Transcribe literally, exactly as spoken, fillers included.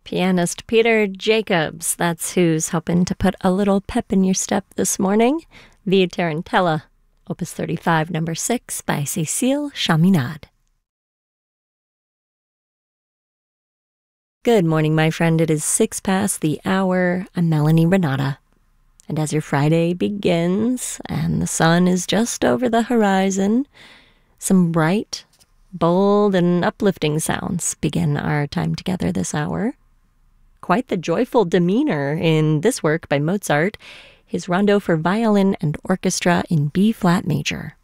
Pianist Peter Jacobs, that's who's hoping to put a little pep in your step this morning. Via Tarantella, Opus thirty-five, number six, by Cécile Chaminade. Good morning, my friend. It is six past the hour. I'm Melanie Renata. And as your Friday begins, and the sun is just over the horizon, some bright, bold, and uplifting sounds begin our time together this hour. Quite the joyful demeanor in this work by Mozart, his Rondo for violin and orchestra in B-flat major.